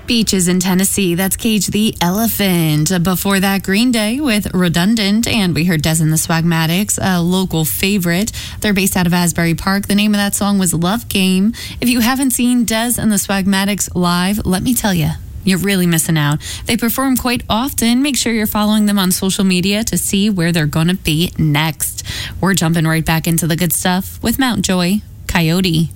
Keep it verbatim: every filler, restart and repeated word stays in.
Beaches in Tennessee, that's Cage the Elephant. Before that, Green Day with Redundant, and we heard Des and the Swagmatics, a local favorite. They're based out of Asbury Park. The name of that song was Love Game. If you haven't seen Des and the Swagmatics live, let me tell you, you're really missing out. They perform quite often. Make sure you're following them on social media to see where they're going to be next. We're jumping right back into the good stuff with Mount Joy Coyote.